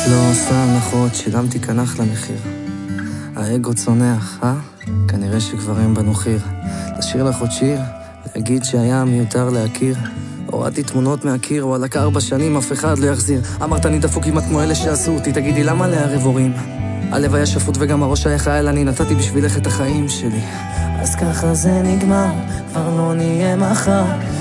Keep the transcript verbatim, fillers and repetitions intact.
את לא עושה הנחות, שילמתי כנח למחיר. האגו צונח, אה? כנראה שכבר אין בנו חיר. תשאיר לך עוד שיר, להגיד שהיה מיותר להכיר. הורדתי תמונות מהקיר, וואלה כארבע שנים אף אחד לא יחזיר. אמרת אני דפוק כמעט כמו אלה שעשו אותי, תגידי למה לערב הורים? הלב היה שפוט וגם הראש היה חייל, אני נתתי בשבילך את החיים שלי. אז ככה זה נגמר, כבר לא נהיה מחר.